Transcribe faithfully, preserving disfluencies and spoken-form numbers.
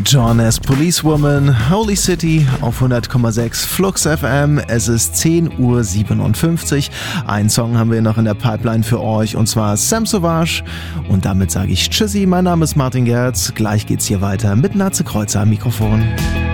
John S. Policewoman, Holy City auf hundert Komma sechs Flux F M. Es ist zehn Uhr siebenundfünfzig. Einen Song haben wir noch in der Pipeline für euch und zwar Sam Sauvage. Und damit sage ich Tschüssi, mein Name ist Martin Gerz. Gleich geht's hier weiter mit Natze Kreuzer am Mikrofon.